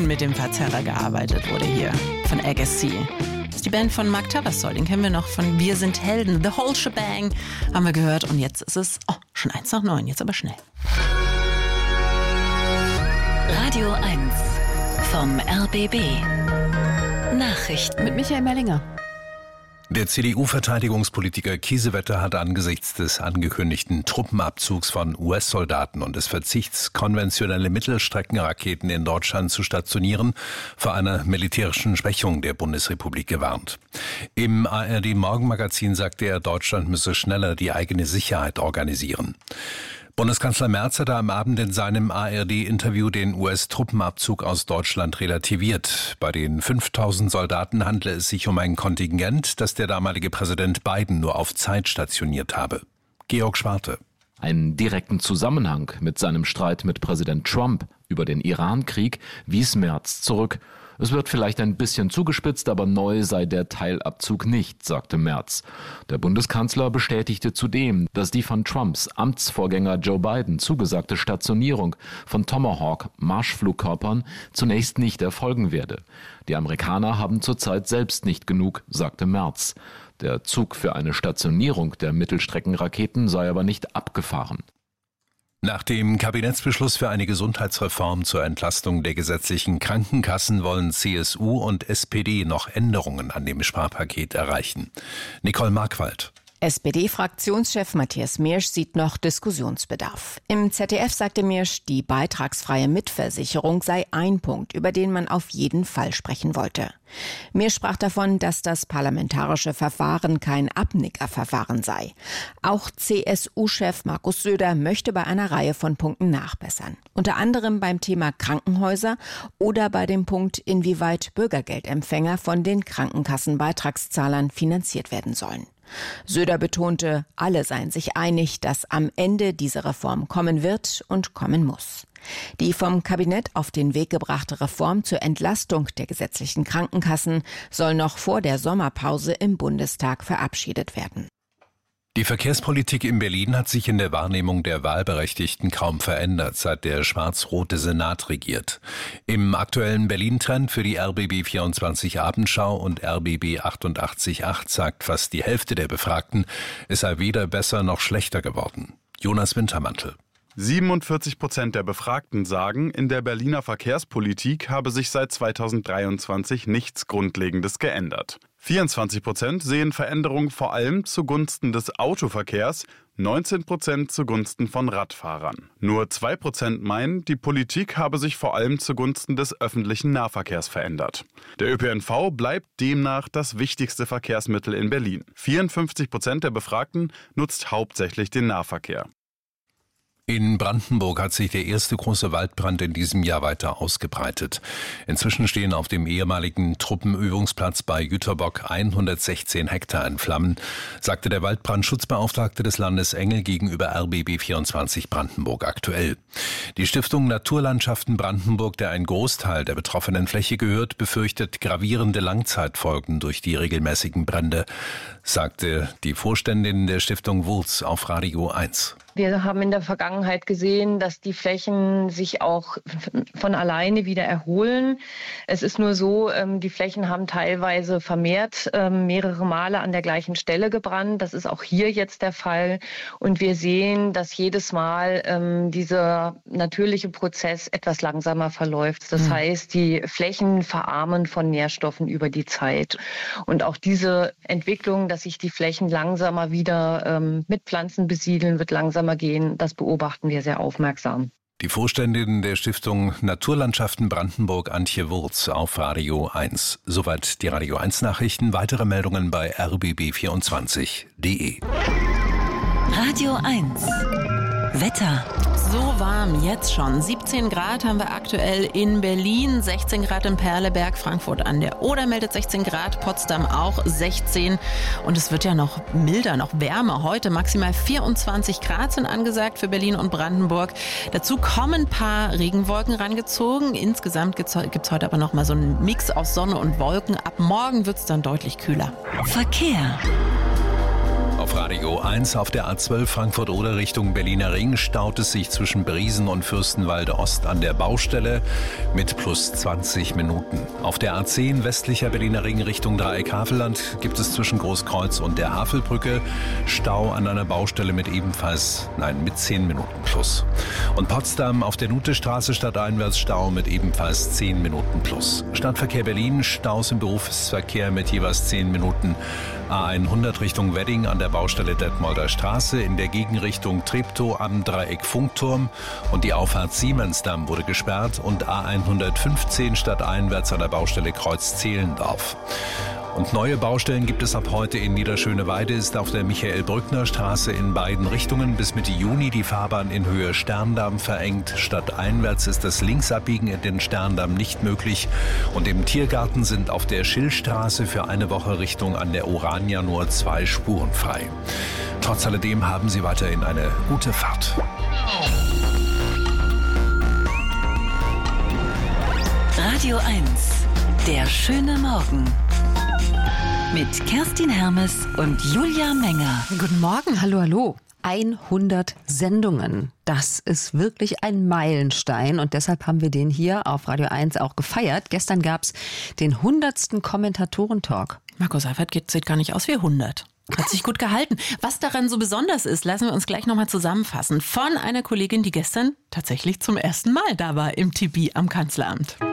Schön mit dem Verzerrer gearbeitet wurde hier von Agassi. Das ist die Band von Mark Tabasoy, den kennen wir noch von Wir sind Helden. The Whole Shebang haben wir gehört und jetzt ist es schon 8:01, jetzt aber schnell. Radio 1 vom RBB. Nachrichten mit Michael Mellinger. Der CDU-Verteidigungspolitiker Kiesewetter hat angesichts des angekündigten Truppenabzugs von US-Soldaten und des Verzichts, konventionelle Mittelstreckenraketen in Deutschland zu stationieren, vor einer militärischen Schwächung der Bundesrepublik gewarnt. Im ARD-Morgenmagazin sagte er, Deutschland müsse schneller die eigene Sicherheit organisieren. Bundeskanzler Merz hatte am Abend in seinem ARD-Interview den US-Truppenabzug aus Deutschland relativiert. Bei den 5000 Soldaten handle es sich um ein Kontingent, das der damalige Präsident Biden nur auf Zeit stationiert habe. Georg Schwarte. Einen direkten Zusammenhang mit seinem Streit mit Präsident Trump über den Iran-Krieg wies Merz zurück. Es wird vielleicht ein bisschen zugespitzt, aber neu sei der Teilabzug nicht, sagte Merz. Der Bundeskanzler bestätigte zudem, dass die von Trumps Amtsvorgänger Joe Biden zugesagte Stationierung von Tomahawk-Marschflugkörpern zunächst nicht erfolgen werde. Die Amerikaner haben zurzeit selbst nicht genug, sagte Merz. Der Zug für eine Stationierung der Mittelstreckenraketen sei aber nicht abgefahren. Nach dem Kabinettsbeschluss für eine Gesundheitsreform zur Entlastung der gesetzlichen Krankenkassen wollen CSU und SPD noch Änderungen an dem Sparpaket erreichen. Nicole Markwald. SPD-Fraktionschef Matthias Miersch sieht noch Diskussionsbedarf. Im ZDF sagte Miersch, die beitragsfreie Mitversicherung sei ein Punkt, über den man auf jeden Fall sprechen wollte. Miersch sprach davon, dass das parlamentarische Verfahren kein Abnickerverfahren sei. Auch CSU-Chef Markus Söder möchte bei einer Reihe von Punkten nachbessern. Unter anderem beim Thema Krankenhäuser oder bei dem Punkt, inwieweit Bürgergeldempfänger von den Krankenkassenbeitragszahlern finanziert werden sollen. Söder betonte, alle seien sich einig, dass am Ende diese Reform kommen wird und kommen muss. Die vom Kabinett auf den Weg gebrachte Reform zur Entlastung der gesetzlichen Krankenkassen soll noch vor der Sommerpause im Bundestag verabschiedet werden. Die Verkehrspolitik in Berlin hat sich in der Wahrnehmung der Wahlberechtigten kaum verändert, seit der schwarz-rote Senat regiert. Im aktuellen Berlin-Trend für die RBB 24 Abendschau und RBB 88.8 sagt fast die Hälfte der Befragten, es sei weder besser noch schlechter geworden. Jonas Wintermantel. 47% der Befragten sagen, in der Berliner Verkehrspolitik habe sich seit 2023 nichts Grundlegendes geändert. 24% sehen Veränderungen vor allem zugunsten des Autoverkehrs, 19% zugunsten von Radfahrern. Nur 2% meinen, die Politik habe sich vor allem zugunsten des öffentlichen Nahverkehrs verändert. Der ÖPNV bleibt demnach das wichtigste Verkehrsmittel in Berlin. 54% der Befragten nutzt hauptsächlich den Nahverkehr. In Brandenburg hat sich der erste große Waldbrand in diesem Jahr weiter ausgebreitet. Inzwischen stehen auf dem ehemaligen Truppenübungsplatz bei Jüterbock 116 Hektar in Flammen, sagte der Waldbrandschutzbeauftragte des Landes Engel gegenüber RBB 24 Brandenburg aktuell. Die Stiftung Naturlandschaften Brandenburg, der ein Großteil der betroffenen Fläche gehört, befürchtet gravierende Langzeitfolgen durch die regelmäßigen Brände, sagte die Vorständin der Stiftung Wurz auf Radio 1. Wir haben in der Vergangenheit gesehen, dass die Flächen sich auch von alleine wieder erholen. Es ist nur so, die Flächen haben teilweise vermehrt mehrere Male an der gleichen Stelle gebrannt. Das ist auch hier jetzt der Fall. Und wir sehen, dass jedes Mal dieser natürliche Prozess etwas langsamer verläuft. Das heißt, die Flächen verarmen von Nährstoffen über die Zeit. Und auch diese Entwicklung, dass sich die Flächen langsamer wieder mit Pflanzen besiedeln, wird langsamer gehen, das beobachten wir sehr aufmerksam. Die Vorständin der Stiftung Naturlandschaften Brandenburg, Antje Wurz, auf Radio 1. Soweit die Radio 1 Nachrichten. Weitere Meldungen bei rbb24.de. Radio 1 Wetter. So warm jetzt schon. 17 Grad haben wir aktuell in Berlin, 16 Grad in Perleberg, Frankfurt an der Oder meldet 16 Grad, Potsdam auch 16. Und es wird ja noch milder, noch wärmer. Heute maximal 24 Grad sind angesagt für Berlin und Brandenburg. Dazu kommen ein paar Regenwolken rangezogen. Insgesamt gibt's heute aber noch mal so einen Mix aus Sonne und Wolken. Ab morgen wird es dann deutlich kühler. Verkehr. auf Radio 1. Auf der A12 Frankfurt-Oder Richtung Berliner Ring staut es sich zwischen Briesen und Fürstenwalde Ost an der Baustelle mit plus 20 Minuten. Auf der A10 westlicher Berliner Ring Richtung Dreieck Havelland gibt es zwischen Großkreuz und der Havelbrücke Stau an einer Baustelle mit mit 10 Minuten plus. Und Potsdam auf der Nutestraße stadteinwärts Stau mit ebenfalls 10 Minuten plus. Stadtverkehr Berlin, Staus im Berufsverkehr mit jeweils 10 Minuten. A100 Richtung Wedding an der Baustelle Detmolder Straße, in der Gegenrichtung Treptow am Dreieck Funkturm und die Auffahrt Siemensdamm wurde gesperrt und A115 stadteinwärts an der Baustelle Kreuz Zehlendorf. Und neue Baustellen gibt es ab heute in Niederschöneweide, ist auf der Michael-Brückner-Straße in beiden Richtungen bis Mitte Juni die Fahrbahn in Höhe Sterndamm verengt. Stadteinwärts ist das Linksabbiegen in den Sterndamm nicht möglich. Und im Tiergarten sind auf der Schillstraße für eine Woche Richtung an der Orania nur 2 Spuren frei. Trotz alledem haben Sie weiterhin eine gute Fahrt. Radio 1, der schöne Morgen. Mit Kerstin Hermes und Julia Menger. Guten Morgen, hallo. 100 Sendungen. Das ist wirklich ein Meilenstein und deshalb haben wir den hier auf Radio 1 auch gefeiert. Gestern gab es den 100. Kommentatoren-Talk. Marco Seifert sieht gar nicht aus wie 100. Hat sich gut gehalten. Was daran so besonders ist, lassen wir uns gleich nochmal zusammenfassen. Von einer Kollegin, die gestern tatsächlich zum ersten Mal da war im TB am Kanzleramt.